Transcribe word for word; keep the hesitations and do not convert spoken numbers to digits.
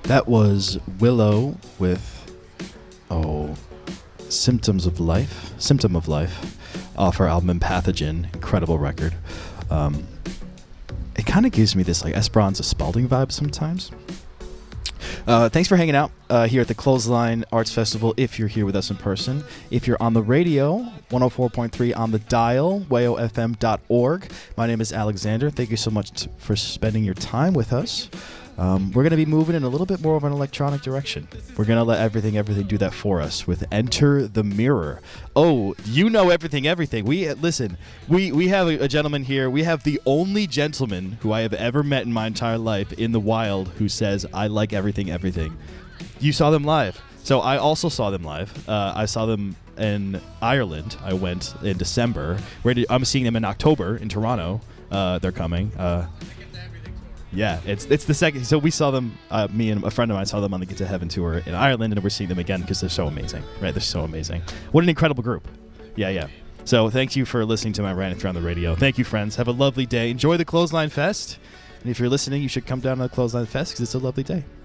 That was Willow with, oh, Symptoms of Life, Symptom of Life, off her album Pathogen. Incredible record. Um, it kind of gives me this like Esperanza Spalding vibe sometimes. Uh, thanks for hanging out uh, here at the Clothesline Arts Festival if you're here with us in person. If you're on the radio, one oh four point three on the dial, way o f m dot org. My name is Alexander. Thank you so much t- for spending your time with us. Um, we're going to be moving in a little bit more of an electronic direction. We're going to let everything, everything do that for us with Enter the Mirror. Oh, you know everything, everything. We uh, listen, we, we have a, a gentleman here. We have the only gentleman who I have ever met in my entire life in the wild who says, I like everything, everything. You saw them live. So I also saw them live. Uh, I saw them in Ireland. I went in December. Ready, I'm seeing them in October in Toronto. Uh, they're coming. Uh, Yeah, it's it's the second. So we saw them, uh, me and a friend of mine saw them on the Get to Heaven tour in Ireland, and we're seeing them again because they're so amazing, right? They're so amazing. What an incredible group. Yeah, yeah. So thank you for listening to my rant on the radio. Thank you, friends. Have a lovely day. Enjoy the Clothesline Fest. And if you're listening, you should come down to the Clothesline Fest because it's a lovely day.